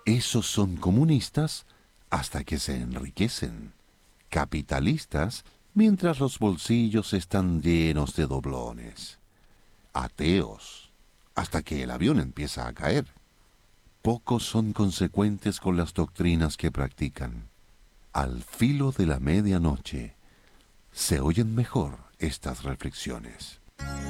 Esos son comunistas hasta que se enriquecen, capitalistas mientras los bolsillos están llenos de doblones, ateos hasta que el avión empieza a caer. Pocos son consecuentes con las doctrinas que practican. Al filo de la medianoche se oyen mejor estas reflexiones.